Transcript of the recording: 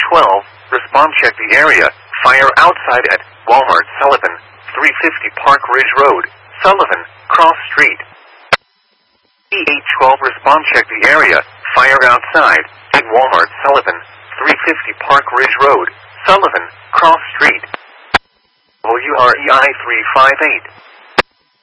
EA12, respond check the area, fire outside at Walmart Sullivan, 350 Park Ridge Road, Sullivan, Cross Street. EA12 respond check the area, fire outside at Walmart Sullivan, 350 Park Ridge Road, Sullivan, Cross Street. WREI 358.